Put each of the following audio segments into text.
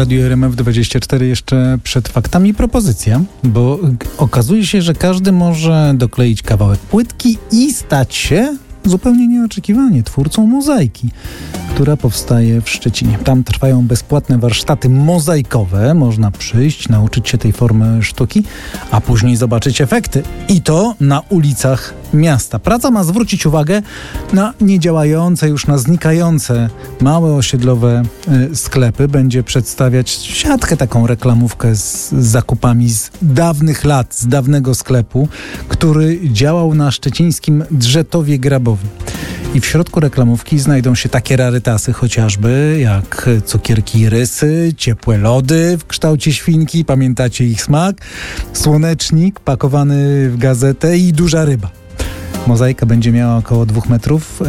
Radiu RMF24 jeszcze przed faktami propozycja, bo okazuje się, że każdy może dokleić kawałek płytki i stać się zupełnie nieoczekiwanie twórcą mozaiki, która powstaje w Szczecinie. Tam trwają bezpłatne warsztaty mozaikowe. Można przyjść, nauczyć się tej formy sztuki, a później zobaczyć efekty. I to na ulicach miasta. Praca ma zwrócić uwagę na niedziałające, już na znikające małe osiedlowe sklepy. Będzie przedstawiać siatkę, taką reklamówkę z zakupami z dawnych lat, z dawnego sklepu, który działał na szczecińskim Drzetowie Grabowi. I w środku reklamówki znajdą się takie rarytasy chociażby jak cukierki i rysy, ciepłe lody w kształcie świnki, pamiętacie ich smak, słonecznik pakowany w gazetę i duża ryba. Mozaika będzie miała około 2 metrów,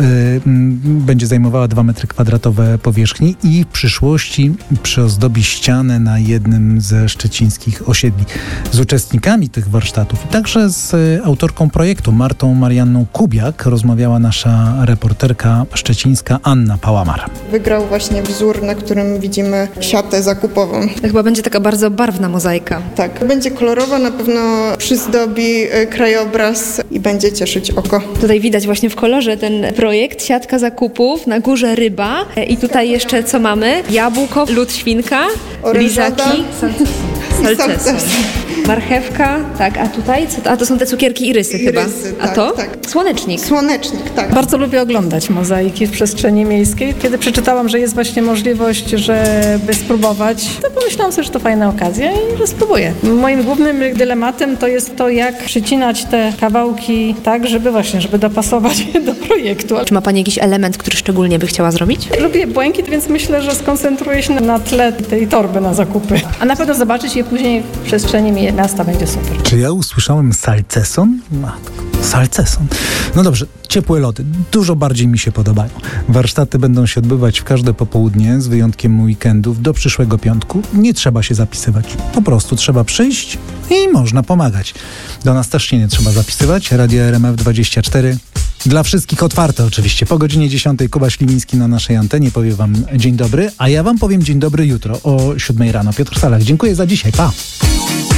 będzie zajmowała 2 metry kwadratowe powierzchni i w przyszłości przyozdobi ścianę na jednym ze szczecińskich osiedli. Z uczestnikami tych warsztatów i także z autorką projektu Martą Marianną Kubiak rozmawiała nasza reporterka szczecińska Anna Pałamar. Wygrał właśnie wzór, na którym widzimy siatę zakupową. To chyba będzie taka bardzo barwna mozaika. Tak, będzie kolorowa, na pewno przyzdobi krajobraz i będzie cieszyć oko. Tutaj widać właśnie w kolorze ten projekt, siatka zakupów, na górze ryba i tutaj jeszcze co mamy? Jabłko, lód świnka, lizaki, salceson, marchewka, tak, a tutaj? A to są te cukierki i rysy chyba. A to? Tak. Słonecznik. Słonecznik, tak. Bardzo lubię oglądać mozaiki w przestrzeni miejskiej. Kiedy przeczytałam, że jest właśnie możliwość, żeby spróbować, to pomyślałam sobie, że to fajna okazja i że spróbuję. Moim głównym dylematem to jest to, jak przycinać te kawałki tak, żeby dopasować do projektu. Czy ma Pani jakiś element, który szczególnie by chciała zrobić? Lubię błękit, więc myślę, że skoncentruję się na tle tej torby na zakupy. A na pewno zobaczyć je później w przestrzeni miasta będzie super. Czy ja usłyszałem salceson? Matko, salceson. No dobrze, ciepłe lody. Dużo bardziej mi się podobają. Warsztaty będą się odbywać w każde popołudnie, z wyjątkiem weekendów, do przyszłego piątku. Nie trzeba się zapisywać. Po prostu trzeba przyjść i można pomagać. Do nas też się nie trzeba zapisywać. Radio RMF24. Dla wszystkich otwarte oczywiście. Po godzinie 10 Kuba Śliwiński na naszej antenie powie wam dzień dobry, a ja wam powiem dzień dobry jutro o 7 rano. Piotr Salach, dziękuję za dzisiaj. Pa!